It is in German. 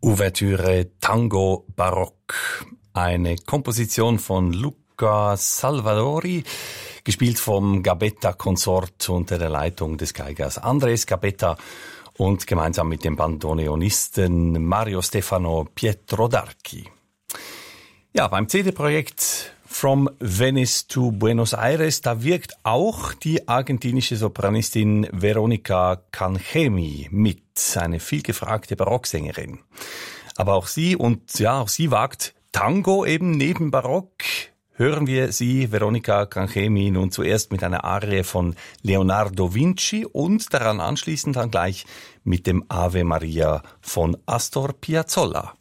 Ouvertüre Tango Barock, eine Komposition von Luca Salvadori, gespielt vom Gabetta-Konsort unter der Leitung des Geigers Andres Gabetta und gemeinsam mit dem Bandoneonisten Mario Stefano Pietrodarchi. Ja, beim CD-Projekt From Venice to Buenos Aires, da wirkt auch die argentinische Sopranistin Veronica Cangemi mit, eine vielgefragte Barocksängerin. Aber auch sie wagt Tango eben neben Barock. Hören wir sie, Veronica Cangemi, nun zuerst mit einer Arie von Leonardo Vinci und daran anschließend dann gleich mit dem Ave Maria von Astor Piazzolla.